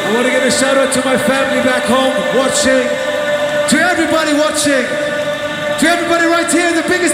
I want to give a shout out to my family back home watching. To everybody watching. To everybody right here in the big